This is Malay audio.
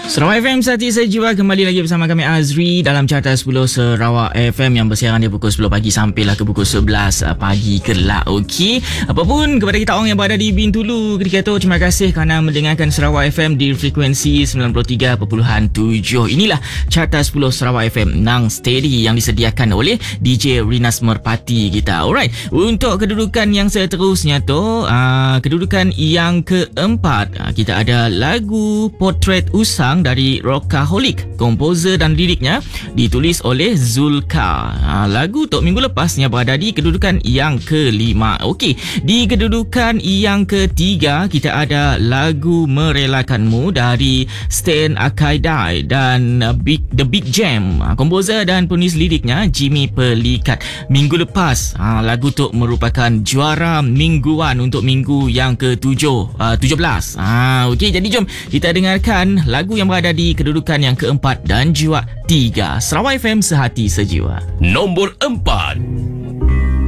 Sarawak FM Sati Sejiwa kembali lagi bersama kami Azri dalam Carta 10 Sarawak FM yang bersiaran dari pukul 10 pagi sampailah ke pukul 11 pagi kelak. Okey, apapun kepada kita orang yang berada di Bintulu ketika itu, terima kasih kerana mendengarkan Sarawak FM di frekuensi 93.7. Inilah Carta 10 Sarawak FM Nang Steady yang disediakan oleh DJ Rinas Merpati kita. Alright, untuk kedudukan yang seterusnya tu, kedudukan yang keempat, kita ada lagu Potret Usang dari Rockaholic. Komposer dan liriknya ditulis oleh Zulka. Lagu untuk minggu lepasnya berada di kedudukan yang kelima. Okey, di kedudukan yang ketiga kita ada lagu Merelakanmu dari Stan Akaidai dan The Big Jam. Komposer dan penulis liriknya Jimmy Pelikat. Minggu lepas lagu tu merupakan juara mingguan untuk minggu yang ke-17. Okey, jadi jom kita dengarkan lagu yang berada di kedudukan yang keempat dan juga 3. Sarawak FM Sehati Sejiwa. Nombor 4.